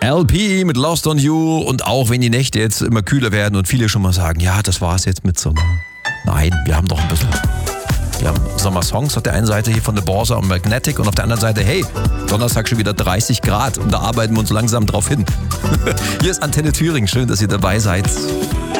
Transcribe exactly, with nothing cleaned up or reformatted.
L P mit Lost on You. Und auch wenn die Nächte jetzt immer kühler werden und viele schon mal sagen, ja, das war's jetzt mit Sommer. Nein, wir haben doch ein bisschen... Wir haben Sommersongs auf der einen Seite hier von The Borsa und Magnetic und auf der anderen Seite, hey, Donnerstag schon wieder dreißig Grad und da arbeiten wir uns langsam drauf hin. Hier ist Antenne Thüringen, schön, dass ihr dabei seid.